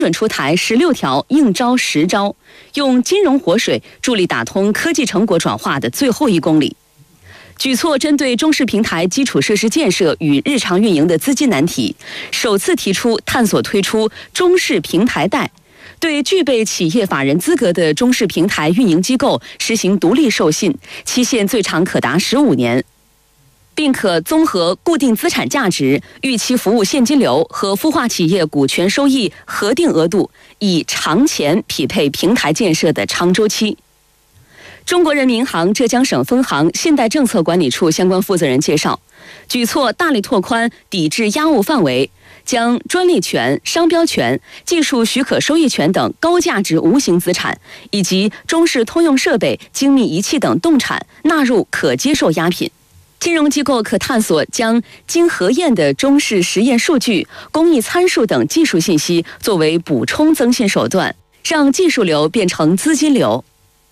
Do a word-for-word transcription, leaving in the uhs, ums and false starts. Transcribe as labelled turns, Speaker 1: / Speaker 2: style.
Speaker 1: 准出台十六条应招实招，用金融活水助力打通科技成果转化的最后一公里。举措针对中式平台基础设施建设与日常运营的资金难题，首次提出探索推出中式平台贷，对具备企业法人资格的中式平台运营机构实行独立授信，期限最长可达十五年，并可综合固定资产价值、预期服务现金流和孵化企业股权收益核定额度，以长钱匹配平台建设的长周期。中国人民银行浙江省分行信贷政策管理处相关负责人介绍，举措大力拓宽抵制押物范围，将专利权、商标权、技术许可收益权等高价值无形资产，以及中式通用设备、精密仪器等动产纳入可接受押品。金融机构可探索将经核验的中式实验数据、工艺参数等技术信息作为补充增信手段，让技术流变成资金流。